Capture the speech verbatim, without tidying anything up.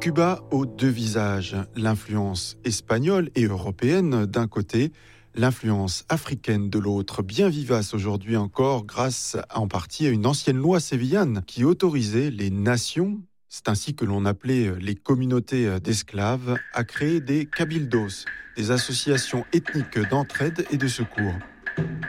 Cuba aux deux visages, l'influence espagnole et européenne d'un côté, l'influence africaine de l'autre, bien vivace aujourd'hui encore grâce en partie à une ancienne loi sévillane qui autorisait les nations, c'est ainsi que l'on appelait les communautés d'esclaves, à créer des cabildos, des associations ethniques d'entraide et de secours.